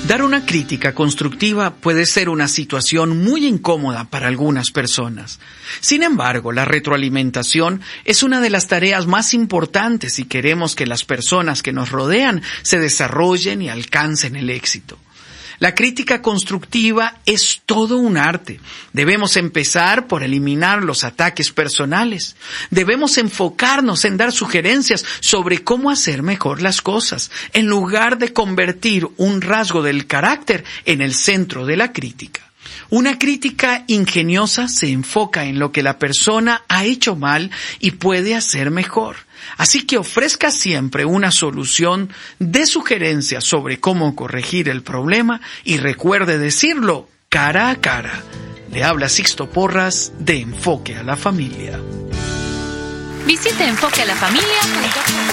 Dar una crítica constructiva puede ser una situación muy incómoda para algunas personas. Sin embargo, la retroalimentación es una de las tareas más importantes si queremos que las personas que nos rodean se desarrollen y alcancen el éxito. La crítica constructiva es todo un arte. Debemos empezar por eliminar los ataques personales. Debemos enfocarnos en dar sugerencias sobre cómo hacer mejor las cosas, en lugar de convertir un rasgo del carácter en el centro de la crítica. Una crítica ingeniosa se enfoca en lo que la persona ha hecho mal y puede hacer mejor. Así que ofrezca siempre una solución, dé sugerencias sobre cómo corregir el problema y recuerde decirlo cara a cara. Le habla Sixto Porras de Enfoque a la Familia. Visite enfoquealafamilia.com.